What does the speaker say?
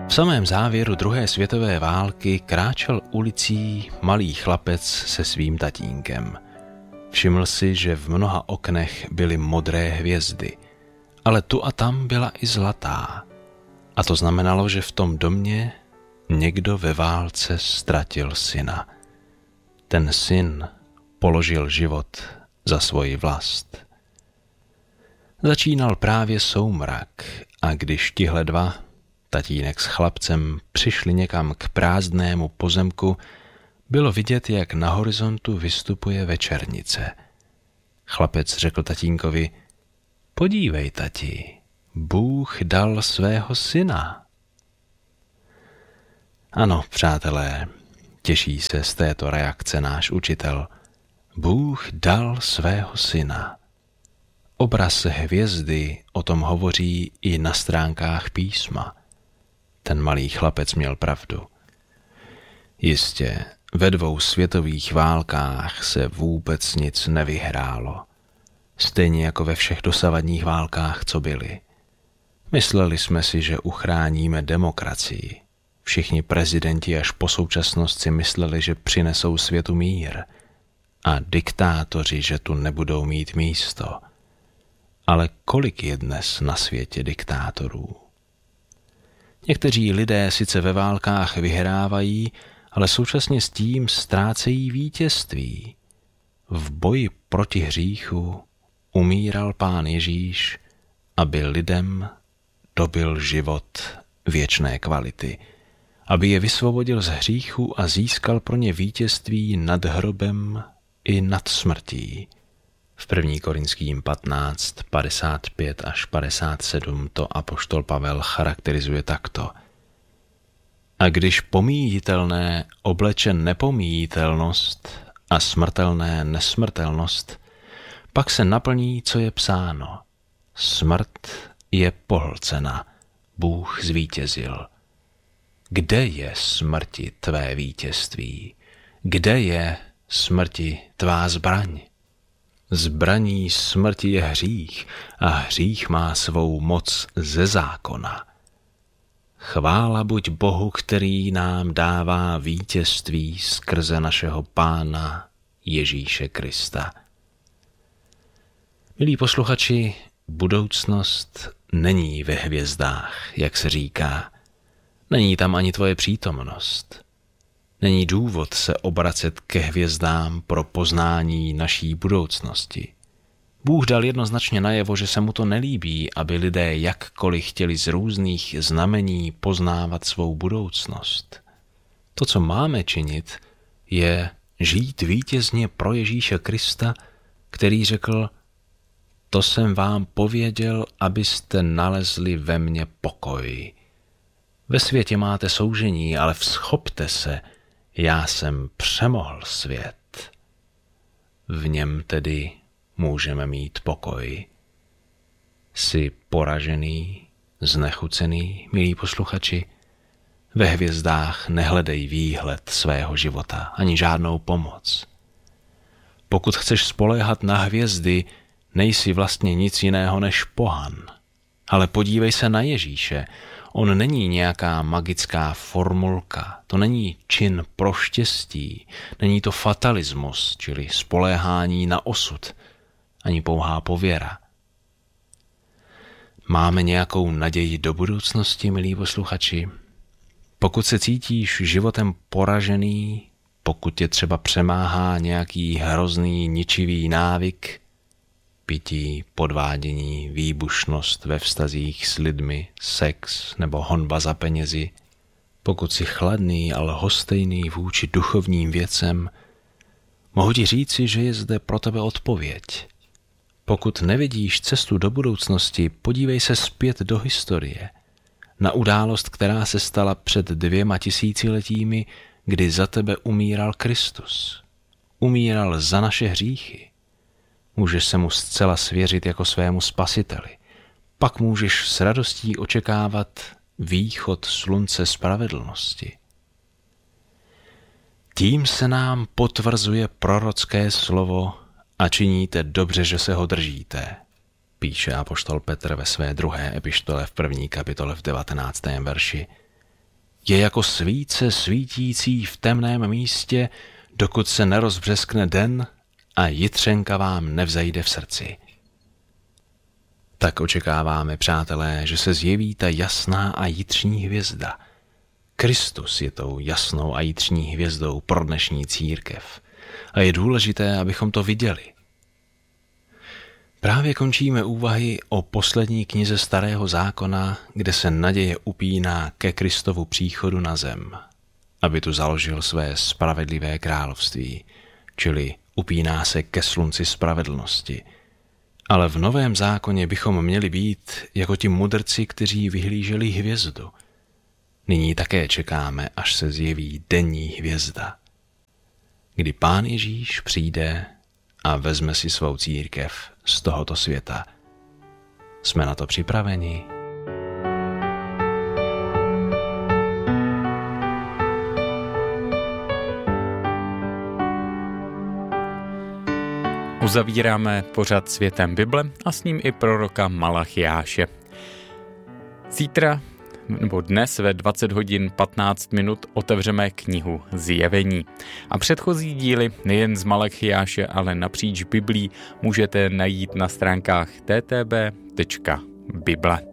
V samém závěru druhé světové války kráčel ulicí malý chlapec se svým tatínkem. Všiml si, že v mnoha oknech byly modré hvězdy, ale tu a tam byla i zlatá. A to znamenalo, že v tom domě někdo ve válce ztratil syna. Ten syn položil život za svoji vlast. Začínal právě soumrak a když tihle dva, tatínek s chlapcem, přišli někam k prázdnému pozemku, bylo vidět, jak na horizontu vystupuje večernice. Chlapec řekl tatínkovi: podívej, tati, Bůh dal svého syna. Ano, přátelé, těší se z této reakce náš učitel. Bůh dal svého syna. Obraz hvězdy o tom hovoří i na stránkách písma. Ten malý chlapec měl pravdu. Jistě, ve 2 světových válkách se vůbec nic nevyhrálo. Stejně jako ve všech dosavadních válkách, co byly. Mysleli jsme si, že uchráníme demokracii. Všichni prezidenti až po současnost si mysleli, že přinesou světu mír. A diktátoři, že tu nebudou mít místo. Ale kolik je dnes na světě diktátorů? Někteří lidé sice ve válkách vyhrávají, ale současně s tím ztrácejí vítězství. V boji proti hříchu umíral Pán Ježíš, aby lidem dobyl život věčné kvality, aby je vysvobodil z hříchu a získal pro ně vítězství nad hrobem i nad smrtí. V 1. Korinským 15, 55 až 57 to apoštol Pavel charakterizuje takto. A když pomíjitelné obleče nepomíjitelnost a smrtelné nesmrtelnost, pak se naplní, co je psáno. Smrt je pohlcena, Bůh zvítězil. Kde je smrti tvé vítězství? Kde je smrti tvá zbraň? Zbraní smrti je hřích a hřích má svou moc ze zákona. Chvála buď Bohu, který nám dává vítězství skrze našeho Pána Ježíše Krista. Milí posluchači, budoucnost není ve hvězdách, jak se říká. Není tam ani tvoje přítomnost. Není důvod se obracet ke hvězdám pro poznání naší budoucnosti. Bůh dal jednoznačně najevo, že se mu to nelíbí, aby lidé jakkoliv chtěli z různých znamení poznávat svou budoucnost. To, co máme činit, je žít vítězně pro Ježíše Krista, který řekl: to jsem vám pověděl, abyste nalezli ve mně pokoj. Ve světě máte soužení, ale vzchopte se, já jsem přemohl svět. V něm tedy můžeme mít pokoj. Jsi poražený, znechucený, milí posluchači? Ve hvězdách nehledej výhled svého života, ani žádnou pomoc. Pokud chceš spoléhat na hvězdy, nejsi vlastně nic jiného než pohan. Ale podívej se na Ježíše. On není nějaká magická formulka, to není čin pro štěstí, není to fatalismus, čili spoléhání na osud, ani pouhá pověra. Máme nějakou naději do budoucnosti, milí posluchači? Pokud se cítíš životem poražený, pokud tě třeba přemáhá nějaký hrozný, ničivý návyk, pití, podvádění, výbušnost ve vztazích s lidmi, sex nebo honba za penězi, pokud jsi chladný, ale lhostejný vůči duchovním věcem, mohu ti říci, že je zde pro tebe odpověď. Pokud nevidíš cestu do budoucnosti, podívej se zpět do historie, na událost, která se stala před 2000 letími, kdy za tebe umíral Kristus. Umíral za naše hříchy. Můžeš se mu zcela svěřit jako svému spasiteli. Pak můžeš s radostí očekávat východ slunce spravedlnosti. Tím se nám potvrzuje prorocké slovo a činíte dobře, že se ho držíte, píše apoštol Petr ve své 2. epištole v 1. kapitole v 19. verši. Je jako svíce svítící v temném místě, dokud se nerozbřeskne den a jitřenka vám nevzejde v srdci. Tak očekáváme, přátelé, že se zjeví ta jasná a jitřní hvězda. Kristus je tou jasnou a jitřní hvězdou pro dnešní církev. A je důležité, abychom to viděli. Právě končíme úvahy o poslední knize Starého zákona, kde se naděje upíná ke Kristovu příchodu na zem, aby tu založil své spravedlivé království, čili upíná se ke slunci spravedlnosti. Ale v Novém zákoně bychom měli být jako ti mudrci, kteří vyhlíželi hvězdu. Nyní také čekáme, až se zjeví denní hvězda, kdy Pán Ježíš přijde a vezme si svou církev z tohoto světa. Jsme na to připraveni? Uzavíráme pořad světem Bible a s ním i proroka Malachiáše. Zítra nebo dnes ve 20 hodin 15 minut otevřeme knihu Zjevení. A předchozí díly nejen z Malachiáše, ale napříč Biblí můžete najít na stránkách ttb.bible.